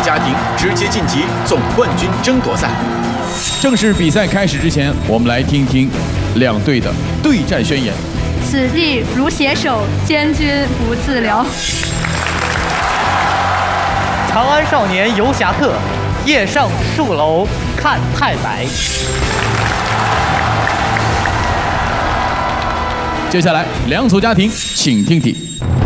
家庭直接晋级总冠军争夺赛。正式比赛开始之前，我们来听听两队的对战宣言。 此地如携手，监军不自聊。 长安少年游侠客，夜上戍楼看太白。 接下来，两组家庭，请听题。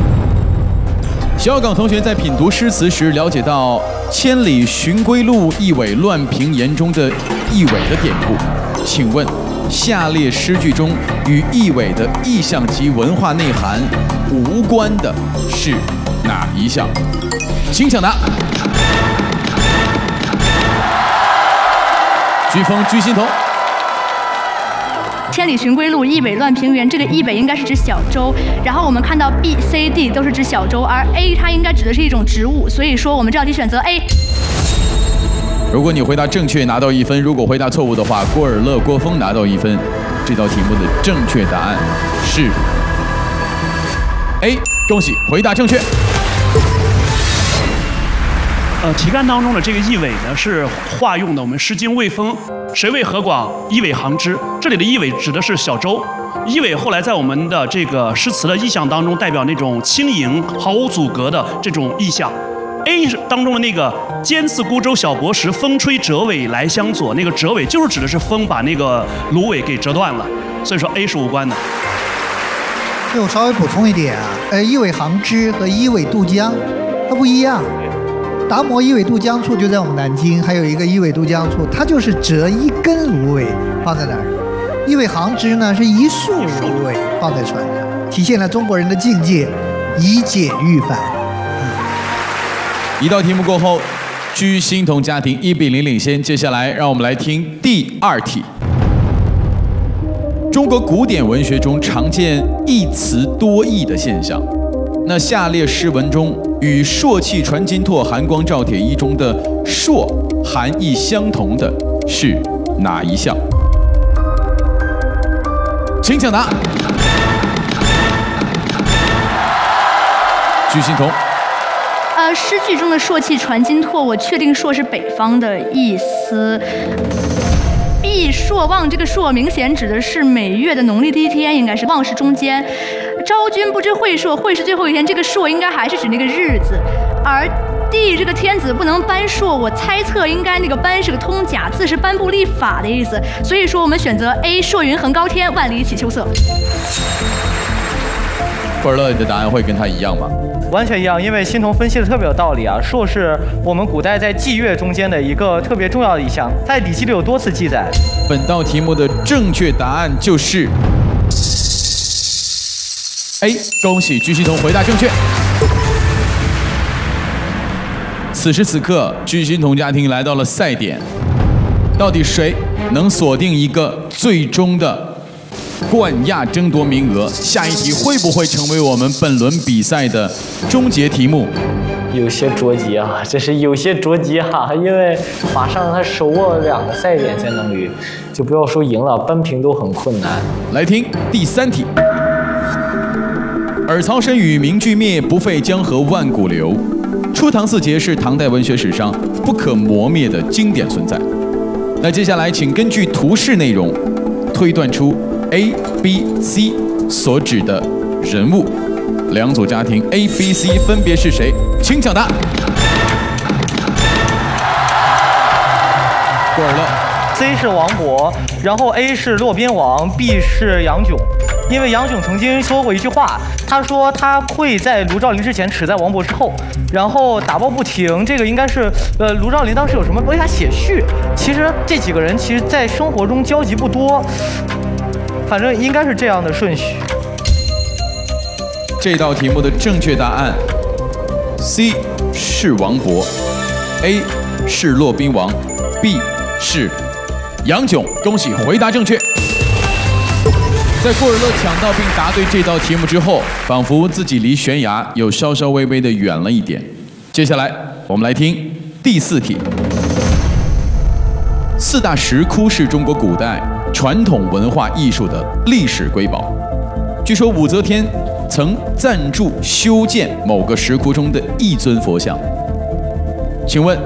小岗同学在品读诗词时了解到“千里寻归路，一苇乱平原”中的“一苇”的典故，请问下列诗句中与“一苇”的意象及文化内涵无关的是哪一项？请抢答。飓风居心头。 千里寻归路，一苇乱平原。这个一苇应该是指小舟，然后我们看到 B、C、D 都是指小舟，而 A 它应该指的是一种植物，所以说我们这道题选择 A。 如果你回答正确，拿到1分；如果回答错误的话，郭尔乐、郭峰拿到1分。这道题目的正确答案是 A， 恭喜回答正确。 题干当中的这个一苇呢，是化用的我们《诗经·卫风》“谁谓河广，一苇航之”。这里的一苇指的是小舟。一苇后来在我们的这个诗词的意象当中，代表那种轻盈、毫无阻隔的这种意象。A 当中的那个“尖刺孤舟小泊时，风吹折尾来相左”，那个折尾就是指的是风把那个芦苇给折断了，所以说 A 是无关的。 我稍微补充一点啊，一苇航之和一苇渡江它不一样。达摩一苇渡江处就在我们南京，还有一个一苇渡江处，它就是折一根芦苇放在那儿。一苇航之呢是一束芦苇放在船上，体现了中国人的境界，以简驭繁。 一道题目过后，居心同家庭1比0领先。接下来让我们来听第2题。中国古典文学中常见一词多义的现象，那下列诗文中与“朔气传金柝，寒光照铁衣”中的“朔”含义相同的是哪一项？请抢答。居心同。 诗句中的“朔气传金柝”，我确定“朔”是北方的意思。避朔望这个“朔”明显指的是每月的农历第1天，应该是望是中间。昭君不知晦朔，晦是最后一天，这个“朔”应该还是指那个日子。而帝这个天子不能颁朔，我猜测应该那个颁是个通假字，是颁布立法的意思。所以说我们选择 A， 朔云横高天，万里起秋色。 郭尔乐，你的答案会跟他一样吗？ 完全一样，因为欣桐分析的特别有道理啊。朔是我们古代在祭乐中间的一个特别重要的一项，在《礼记》里有多次记载。 本道题目的正确答案就是 A， 恭喜居心同回答正确。此时此刻，居心同家庭来到了赛点，到底谁能锁定一个最终的冠亚争夺名额？下一题会不会成为我们本轮比赛的终结题目？ 有些着急啊，这是有些着急啊，因为马上他手握2个赛点，相当于就不要说赢了，扳平都很困难。 来听第3题。尔曹参与名句灭，不废江河万古流。初唐四杰是唐代文学史上不可磨灭的经典存在。那接下来，请根据图示内容推断出 A、B、C 所指的人物。两组家庭 A、B、C 分别是谁？请抢答。郭尔乐。 C 是王勃，然后 A 是骆宾王 ，B 是杨炯。因为杨炯曾经说过一句话，他说他会在卢照邻之前，耻在王勃之后，然后打抱不停。这个应该是卢照邻当时有什么为他写序？其实这几个人其实在生活中交集不多，反正应该是这样的顺序。 这道题目的正确答案 C 是王勃， A 是骆宾王， B 是杨炯。恭喜回答正确。在郭尔乐抢到并答对这道题目之后，仿佛自己离悬崖有稍稍微微的远了一点。接下来我们来听第4题。4大石窟是中国古代传统文化艺术的历史瑰宝。据说武则天曾赞助修建某个石窟中的一尊佛像。请问